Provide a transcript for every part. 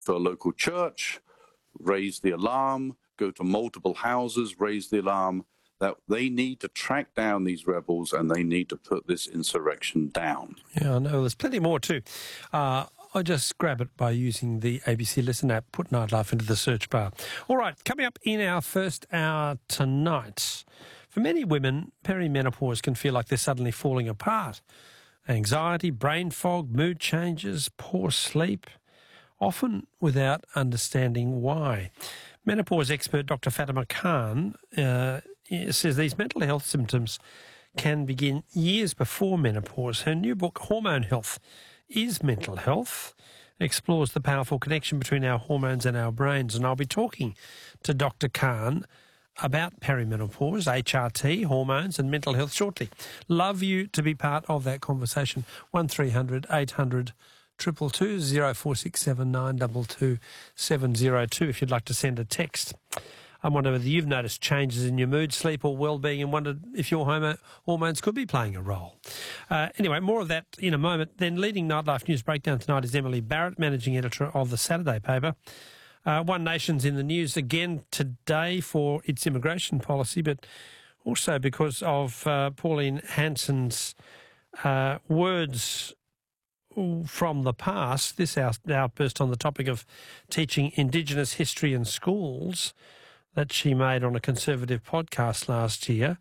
to a local church, raise the alarm, go to multiple houses, raise the alarm, that they need to track down these rebels and they need to put this insurrection down. Yeah, I know. There's plenty more too. I just grab it by using the ABC Listen app, put Nightlife into the search bar. All right, coming up in our first hour tonight, for many women, perimenopause can feel like they're suddenly falling apart. Anxiety, brain fog, mood changes, poor sleep, often without understanding why. Menopause expert Dr. Fatima Khan says these mental health symptoms can begin years before menopause. Her new book, Hormone Health is Mental Health, explores the powerful connection between our hormones and our brains. And I'll be talking to Dr. Khan about perimenopause, HRT, hormones and mental health shortly. Love you to be part of that conversation. 1300 800 222 0467 922 702 if you'd like to send a text. I wonder whether you've noticed changes in your mood, sleep or well-being and wondered if your hormones could be playing a role. Anyway, more of that in a moment. Then leading Nightlife News Breakdown tonight is Emily Barrett, managing editor of the Saturday paper. One Nation's in the news again today for its immigration policy, but also because of Pauline Hanson's words from the past, this outburst on the topic of teaching Indigenous history in schools that she made on a Conservative podcast last year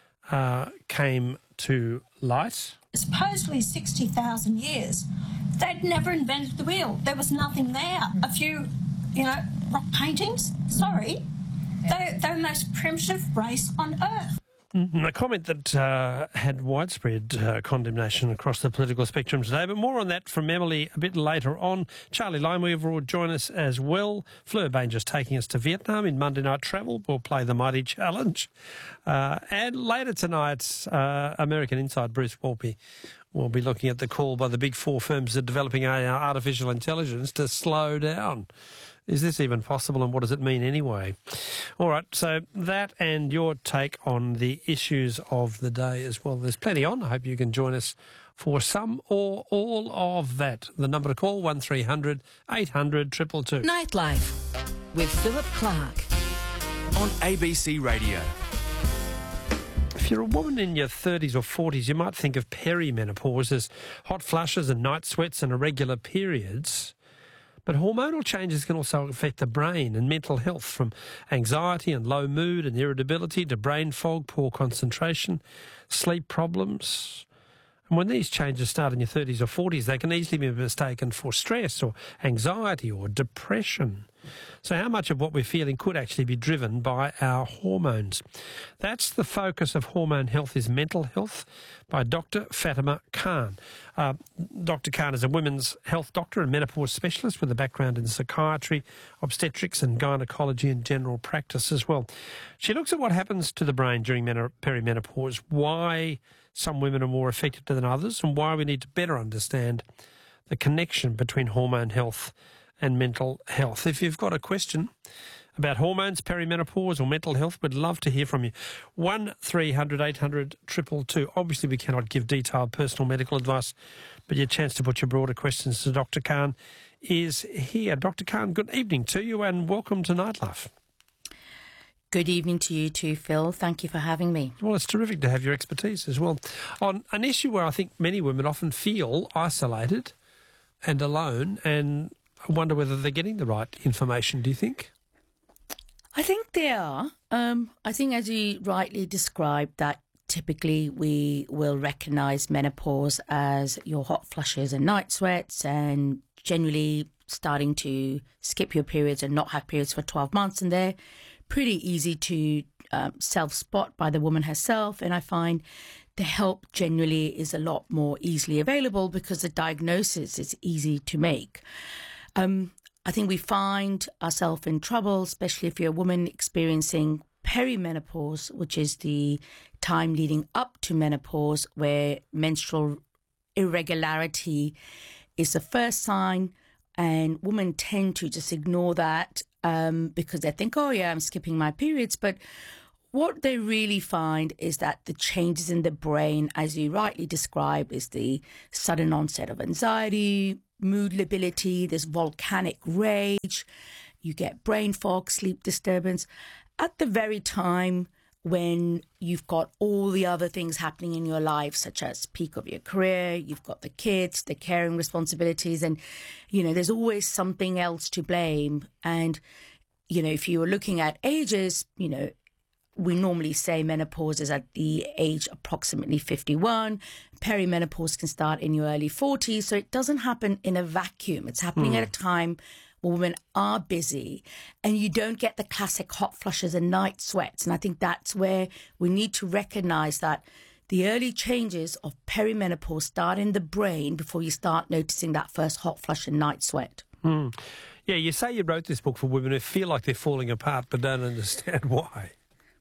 came to light. Supposedly 60,000 years. They'd never invented the wheel. There was nothing there. A few, rock paintings. Sorry. They're the most primitive race on Earth. A comment that had widespread condemnation across the political spectrum today, but more on that from Emily a bit later on. Charlie Limeweaver will join us as well. Fleur Bain just taking us to Vietnam in Monday Night Travel. We'll play the Mighty Challenge. And later tonight, American Inside Bruce Walpy will be looking at the call by the big four firms that are developing artificial intelligence to slow down. Is this even possible and what does it mean anyway? All right, so that and your take on the issues of the day as well. There's plenty on. I hope you can join us for some or all of that. The number to call, 1300 800 222. Nightlife with Philip Clark on ABC Radio. If you're a woman in your 30s or 40s, you might think of perimenopause as hot flushes and night sweats and irregular periods. But hormonal changes can also affect the brain and mental health, from anxiety and low mood and irritability to brain fog, poor concentration, sleep problems. And when these changes start in your 30s or 40s, they can easily be mistaken for stress or anxiety or depression. So how much of what we're feeling could actually be driven by our hormones? That's the focus of Hormone Health is Mental Health by Dr. Fatima Khan. Dr. Khan is a women's health doctor and menopause specialist with a background in psychiatry, obstetrics and gynecology and general practice as well. She looks at what happens to the brain during perimenopause, why some women are more affected than others, and why we need to better understand the connection between hormone health and mental health. If you've got a question about hormones, perimenopause or mental health, we'd love to hear from you. 1300 800 222. Obviously, we cannot give detailed personal medical advice, but your chance to put your broader questions to Dr. Khan is here. Dr. Khan, good evening to you and welcome to Nightlife. Good evening to you too, Phil. Thank you for having me. Well, it's terrific to have your expertise as well on an issue where I think many women often feel isolated and alone, and I wonder whether they're getting the right information, do you think? I think they are. I think, as you rightly described, that typically we will recognise menopause as your hot flushes and night sweats and generally starting to skip your periods and not have periods for 12 months. And they're pretty easy to self-spot by the woman herself. And I find the help generally is a lot more easily available because the diagnosis is easy to make. I think we find ourselves in trouble, especially if you're a woman experiencing perimenopause, which is the time leading up to menopause, where menstrual irregularity is the first sign, and women tend to just ignore that because they think, oh yeah, I'm skipping my periods. But what they really find is that the changes in the brain, as you rightly described, is the sudden onset of anxiety, mood lability, there's volcanic rage, you get brain fog, sleep disturbance at the very time when you've got all the other things happening in your life, such as peak of your career, you've got the kids, the caring responsibilities, and, there's always something else to blame. And, if you were looking at ages, we normally say menopause is at the age approximately 51. Perimenopause can start in your early 40s. So it doesn't happen in a vacuum. It's happening at a time where women are busy and you don't get the classic hot flushes and night sweats. And I think that's where we need to recognize that the early changes of perimenopause start in the brain before you start noticing that first hot flush and night sweat. Yeah, you say you wrote this book for women who feel like they're falling apart but don't understand why.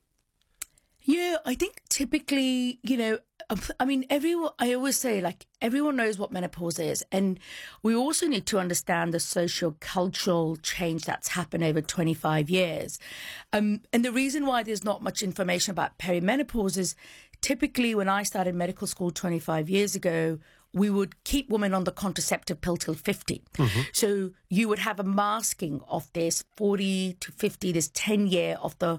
Yeah, I think typically, everyone, I always say, everyone knows what menopause is. And we also need to understand the socio-cultural change that's happened over 25 years. And the reason why there's not much information about perimenopause is typically when I started medical school 25 years ago, we would keep women on the contraceptive pill till 50. So you would have a masking of this 40 to 50, this 10-year of the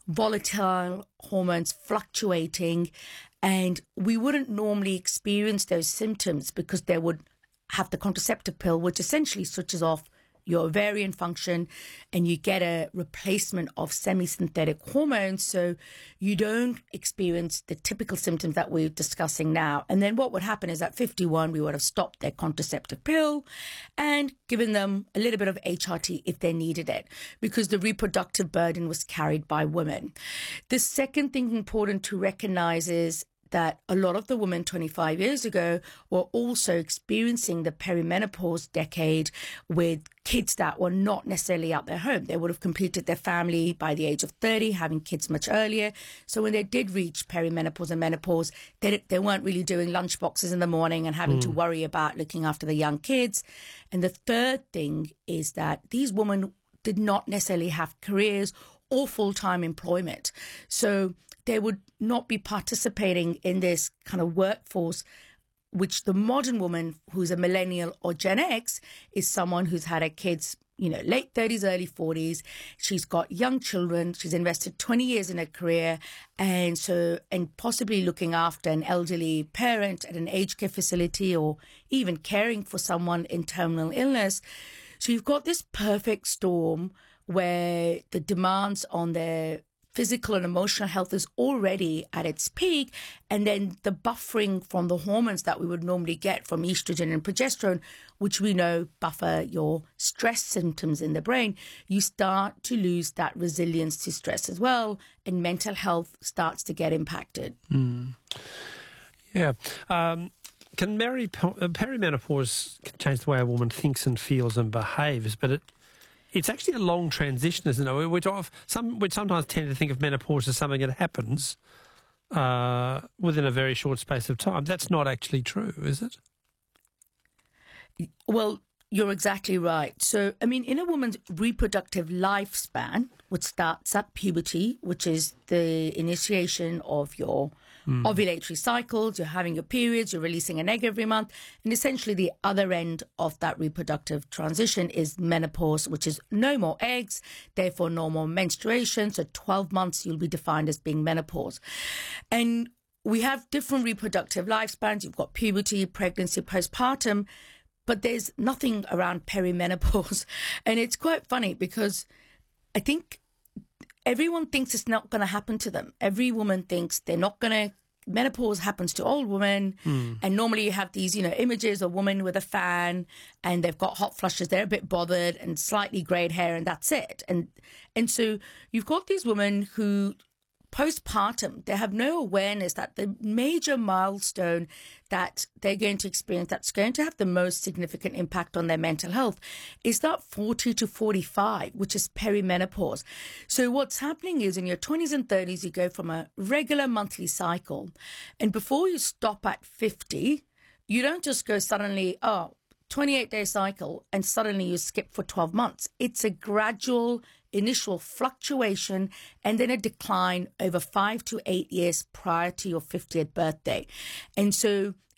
volatile hormones fluctuating, and we wouldn't normally experience those symptoms because they would have the contraceptive pill, which essentially switches off your ovarian function and you get a replacement of semi-synthetic hormones, so you don't experience the typical symptoms that we're discussing now. And then what would happen is at 51 we would have stopped their contraceptive pill and given them a little bit of HRT if they needed it, because the reproductive burden was carried by women. The second thing important to recognize is that a lot of the women 25 years ago were also experiencing the perimenopause decade with kids that were not necessarily out their home. They would have completed their family by the age of 30, having kids much earlier. So when they did reach perimenopause and menopause, they weren't really doing lunch boxes in the morning and having to worry about looking after the young kids. And the third thing is that these women did not necessarily have careers or full-time employment. So they would not be participating in this kind of workforce, which the modern woman who's a millennial or Gen X is someone who's had her kids, late 30s, early 40s. She's got young children. She's invested 20 years in her career. And possibly looking after an elderly parent at an aged care facility or even caring for someone in terminal illness. So you've got this perfect storm where the demands on their physical and emotional health is already at its peak, and then the buffering from the hormones that we would normally get from estrogen and progesterone, which we know buffer your stress symptoms in the brain, you start to lose that resilience to stress as well, and mental health starts to get impacted. Yeah. Can perimenopause change the way a woman thinks and feels and behaves, but it's actually a long transition, isn't it? We sometimes tend to think of menopause as something that happens within a very short space of time. That's not actually true, is it? Well, you're exactly right. So, in a woman's reproductive lifespan, which starts at puberty, which is the initiation of your ovulatory cycles, you're having your periods, you're releasing an egg every month, and essentially the other end of that reproductive transition is menopause, which is no more eggs, therefore no more menstruation. So 12 months you'll be defined as being menopause. And we have different reproductive lifespans. You've got puberty, pregnancy, postpartum, but there's nothing around perimenopause. And it's quite funny because I think everyone thinks it's not going to happen to them. Every woman thinks they're not going to. Menopause happens to all women, and normally you have these, images of women with a fan, and they've got hot flushes. They're a bit bothered and slightly greyed hair, and that's it. And so you've got these women who, postpartum, they have no awareness that the major milestone that they're going to experience that's going to have the most significant impact on their mental health is that 40 to 45, which is perimenopause. So what's happening is in your 20s and 30s, you go from a regular monthly cycle, and before you stop at 50, you don't just go suddenly, 28-day cycle, and suddenly you skip for 12 months. It's a gradual initial fluctuation and then a decline over 5 to 8 years prior to your 50th birthday. And so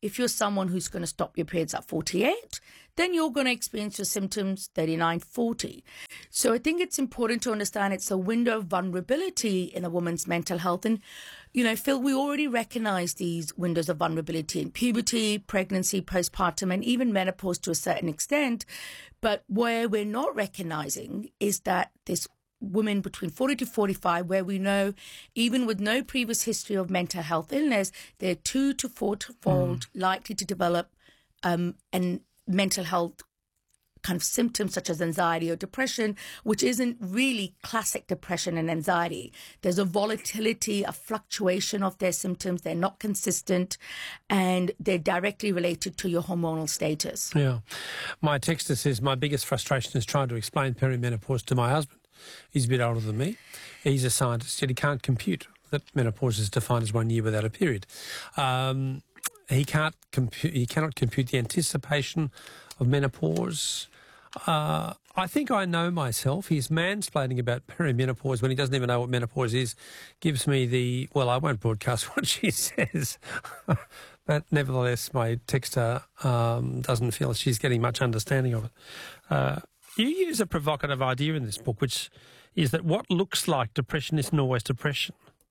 if you're someone who's going to stop your periods at 48, then you're going to experience your symptoms 39, 40. So I think it's important to understand it's a window of vulnerability in a woman's mental health. And, you know, Phil, we already recognize these windows of vulnerability in puberty, pregnancy, postpartum, and even menopause to a certain extent. But where we're not recognizing is that this women between 40 to 45, where we know even with no previous history of mental health illness, they're 2 to 4-fold likely to develop and mental health kind of symptoms such as anxiety or depression, which isn't really classic depression and anxiety. There's a volatility, a fluctuation of their symptoms. They're not consistent, and they're directly related to your hormonal status. Yeah. My texter says, my biggest frustration is trying to explain perimenopause to my husband. He's a bit older than me. He's a scientist, yet he can't compute that menopause is defined as 1 year without a period. He cannot compute the anticipation of menopause. I think I know myself. He's mansplaining about perimenopause when he doesn't even know what menopause is. Gives me I won't broadcast what she says. But nevertheless, my texter doesn't feel she's getting much understanding of it. You use a provocative idea in this book, which is that what looks like depression isn't always depression.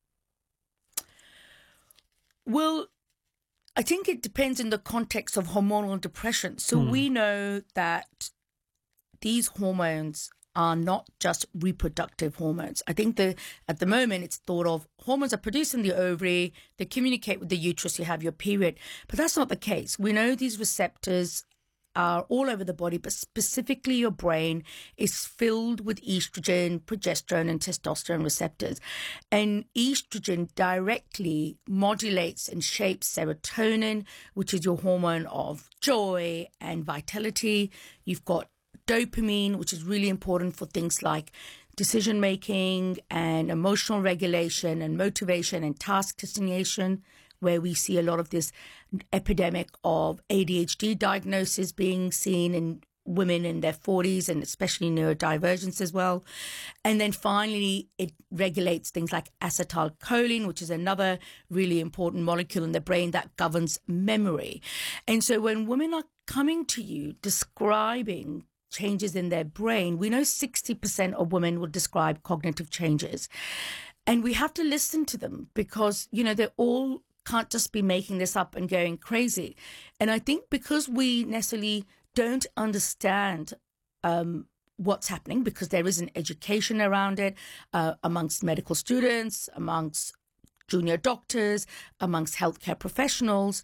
Well, I think it depends in the context of hormonal depression. So we know that these hormones are not just reproductive hormones. I think at the moment it's thought of hormones are produced in the ovary, they communicate with the uterus, you have your period. But that's not the case. We know these receptors are all over the body, but specifically your brain is filled with estrogen, progesterone, and testosterone receptors. And estrogen directly modulates and shapes serotonin, which is your hormone of joy and vitality. You've got dopamine, which is really important for things like decision-making and emotional regulation and motivation and task designation, where we see a lot of this epidemic of ADHD diagnosis being seen in women in their 40s, and especially neurodivergence as well. And then finally, it regulates things like acetylcholine, which is another really important molecule in the brain that governs memory. And so when women are coming to you describing changes in their brain, we know 60% of women will describe cognitive changes. And we have to listen to them because, you know, they're all can't just be making this up and going crazy. And I think because we necessarily don't understand what's happening, because there isn't education around it amongst medical students, amongst junior doctors, amongst healthcare professionals,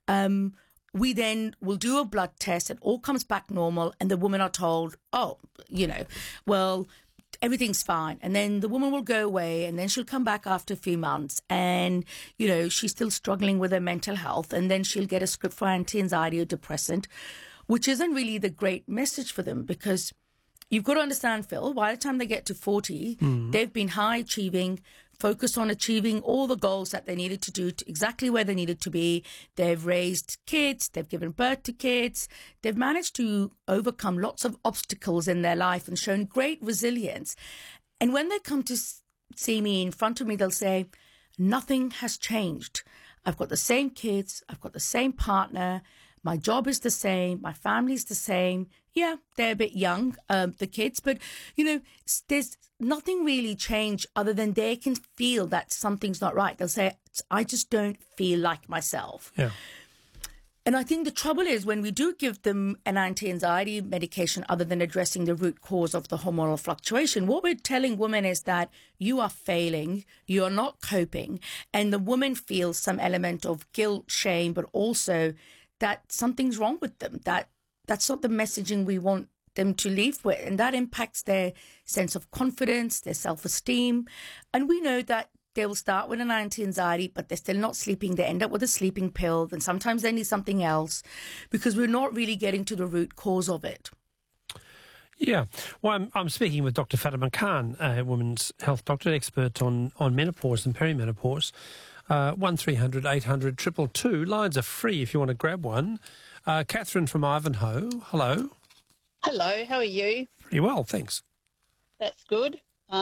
we then will do a blood test, it all comes back normal, and the women are told, oh, you know, well, everything's fine. And then the woman will go away, and then she'll come back after a few months, and, you know, she's still struggling with her mental health, and then she'll get a script for anti-anxiety or depressant, which isn't really the great message for them, because you've got to understand, Phil, by the time they get to 40, they've been high achieving, focused on achieving all the goals that they needed to do to exactly where they needed to be. They've raised kids, they've given birth to kids, they've managed to overcome lots of obstacles in their life and shown great resilience. And when they come to see me in front of me, they'll say, nothing has changed. I've got the same kids, I've got the same partner, my job is the same, my family's the same. Yeah, they're a bit young, the kids, but, you know, there's nothing really changed other than they can feel that something's not right. They'll say, I just don't feel like myself. Yeah. And I think the trouble is when we do give them an anti-anxiety medication other than addressing the root cause of the hormonal fluctuation, what we're telling women is that you are failing, you are not coping, and the woman feels some element of guilt, shame, but also that something's wrong with them, that's not the messaging we want them to leave with. And that impacts their sense of confidence, their self-esteem. And we know that they will start with an anti-anxiety, but they're still not sleeping. They end up with a sleeping pill. Then sometimes they need something else because we're not really getting to the root cause of it. Yeah. Well, I'm speaking with Dr. Fatima Khan, a women's health doctor, expert on menopause and perimenopause. 1300 800 222. Lines are free if you want to grab one. Catherine from Ivanhoe, hello. Hello, how are you? Pretty well, thanks. That's good.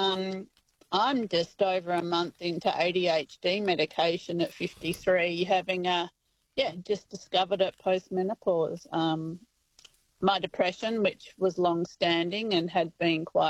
I'm just over a month into ADHD medication at 53, having a just discovered it post-menopause. My depression, which was long-standing and had been quite